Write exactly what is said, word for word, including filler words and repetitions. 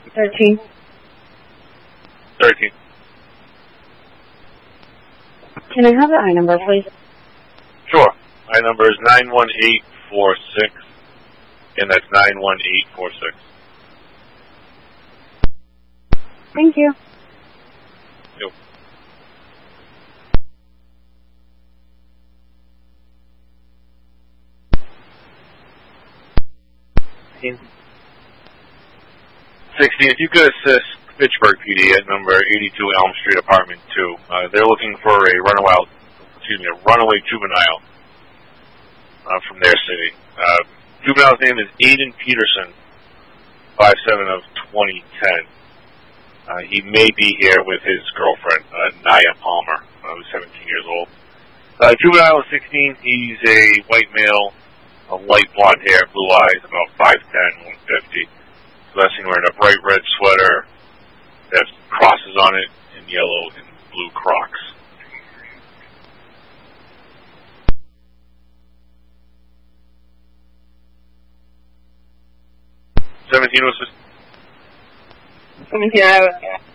Thirteen. Thirteen. Can I have the I number, please? Sure. I number is nine one eight four six, and that's nine one eight four six. Thank you. Yep. sixteen, if you could assist Fitchburg P D at number eighty-two Elm Street, apartment two. Uh, they're looking for a runaway, excuse me, a runaway juvenile uh, from their city. Uh, juvenile's name is Aiden Peterson, five seven of twenty ten. Uh, he may be here with his girlfriend, uh, Naya Palmer, uh, who's seventeen years old. Uh, juvenile is sixteen. He's a white male, a light blonde hair, blue eyes, about five ten, one fifty. Last thing, wearing a bright red sweater that has crosses on it in yellow and blue Crocs. seventeen was Seventeen. I